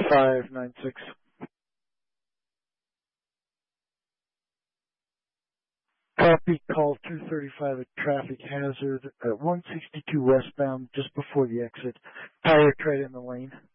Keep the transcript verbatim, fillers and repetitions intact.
five nine six. Copy, call two thirty-five, a traffic hazard at one sixty-two westbound just before the exit. Tire tread in the lane.